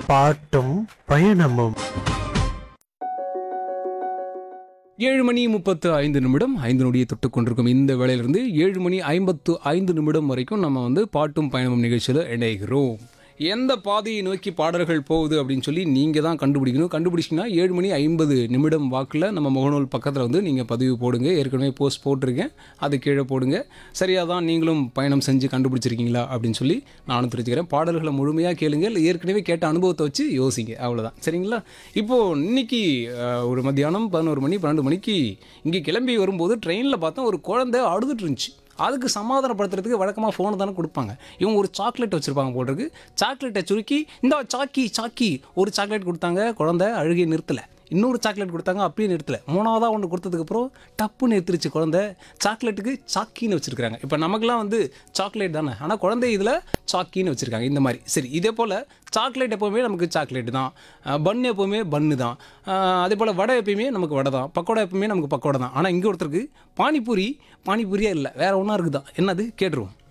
பாட்டும் பயணமும். 7:35 5 நொடியை தொட்டு கொண்டிருக்கும் இந்த வேளையிலிருந்து 7:55 வரைக்கும் நம்ம பாட்டும் பயணமும் நிகழ்ச்சியில் இணைகிறோம். எந்த பாதையை நோக்கி பாடல்கள் போகுது அப்படின்னு சொல்லி நீங்கள் தான் கண்டுபிடிக்கணும். கண்டுபிடிச்சிங்கன்னா 7:50 வாக்கில் நம்ம முகநூல் பக்கத்தில் நீங்கள் பதிவு போடுங்க. ஏற்கனவே போஸ்ட் போட்டிருக்கேன், அது கீழே போடுங்க. சரியாக தான் நீங்களும் பயணம் செஞ்சு கண்டுபிடிச்சிருக்கீங்களா அப்படின்னு சொல்லி நானும் தெரிஞ்சுக்கிறேன். பாடல்களை முழுமையாக கேளுங்க, இல்லை ஏற்கனவே கேட்ட அனுபவத்தை வச்சு யோசிங்க, அவ்வளோதான். சரிங்களா? இப்போது இன்னைக்கு ஒரு மத்தியானம் 11 மணி 12 மணிக்கு இங்கே கிளம்பி வரும்போது ட்ரெயினில் பார்த்தா ஒரு குழந்தை அழுதுட்டு இருந்துச்சு. அதுக்கு சமாதானப்படுத்துறதுக்கு வழக்கமாக ஃபோனை தானே கொடுப்பாங்க. இவங்க ஒரு சாக்லேட் வச்சுருப்பாங்க போட்டிருக்கு. சாக்லேட்டை சுருக்கி இந்த சாக்கி ஒரு சாக்லேட் கொடுத்தாங்க. குழந்தை அழுகை நிறுத்தலை. இன்னொரு சாக்லேட் கொடுத்தாங்க, அப்படியே நிறுத்தலை. மூணாவதாக ஒன்று கொடுத்ததுக்கப்புறம் டப்புன்னு நிறுத்திருச்சு குழந்தை. சாக்லேட்டுக்கு சாக்கின்னு வச்சுருக்காங்க. இப்போ நமக்குலாம் சாக்லேட் தானே, ஆனால் குழந்தை இதில் சாக்கின்னு வச்சுருக்காங்க. இந்த மாதிரி சரி. இதே போல் சாக்லேட் எப்போவுமே நமக்கு சாக்லேட்டு தான், பன்னு எப்போவுமே பன்னு தான், அதே போல் வடை எப்பயுமே நமக்கு வடை தான், பக்கோடா எப்பவுமே நமக்கு பக்கோடா தான். ஆனால் இங்கே ஒருத்தருக்கு பானிபூரியே இல்லை, வேறு ஒன்றா இருக்குதான். என்னது கேட்டுருவோம்.